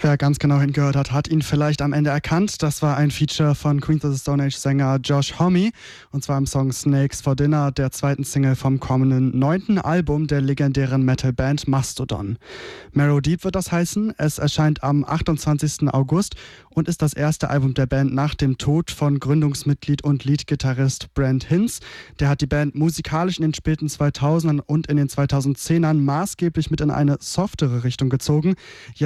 Wer ganz genau hingehört hat, hat ihn vielleicht am Ende erkannt. Das war ein Feature von Queens of the Stone Age Sänger Josh Homme, und zwar im Song Snakes for Dinner, der zweiten Single vom kommenden 9. Album der legendären Metalband Mastodon. Marrow Deep wird das heißen. Es erscheint am 28. August und ist das erste Album der Band nach dem Tod von Gründungsmitglied und Leadgitarrist Brent Hinz. Der hat die Band musikalisch in den späten 2000ern und in den 2010ern maßgeblich mit in eine softere Richtung gezogen.